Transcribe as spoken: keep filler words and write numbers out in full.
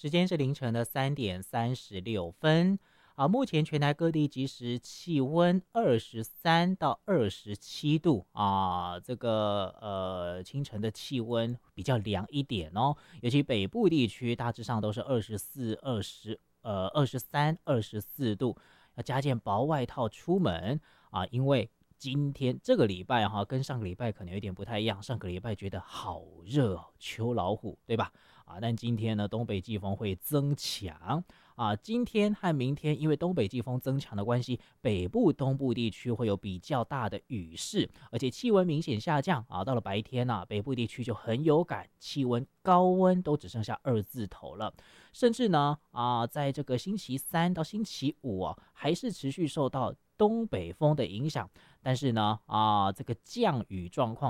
时间是凌晨的三点三十六分。啊，目前全台各地即时气温二十三到二十七度啊，这个呃清晨的气温比较凉一点哦，尤其北部地区大致上都是二十四、二十呃二十三、二十四度，要加件薄外套出门啊，因为今天这个礼拜哈、啊，跟上个礼拜可能有点不太一样，上个礼拜觉得好热哦，秋老虎对吧？啊，但今天呢，东北季风会增强啊。今天和明天，因为东北季风增强的关系，北部、东部地区会有比较大的雨势，而且气温明显下降啊。到了白天呢、啊，北部地区就很有感，气温高温都只剩下二字头了，甚至呢啊，在这个星期三到星期五啊，还是持续受到东北风的影响，但是呢啊，这个降雨状况